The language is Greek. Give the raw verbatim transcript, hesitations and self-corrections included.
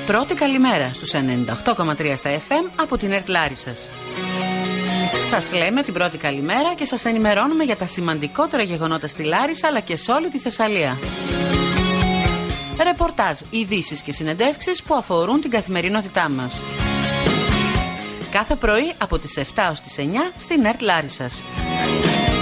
Πρώτη καλημέρα στους ενενήντα οκτώ κόμμα τρία στα εφ εμ από την ΕΡΤ Λάρισσας. Σας λέμε την πρώτη καλημέρα και σας ενημερώνουμε για τα σημαντικότερα γεγονότα στη Λάρισα αλλά και σε όλη τη Θεσσαλία. Ρεπορτάζ, ειδήσεις και συνεντεύξεις που αφορούν την καθημερινότητά μας. Κάθε πρωί από τις εφτά ως τις εννιά στην ΕΡΤ Λάρισσας.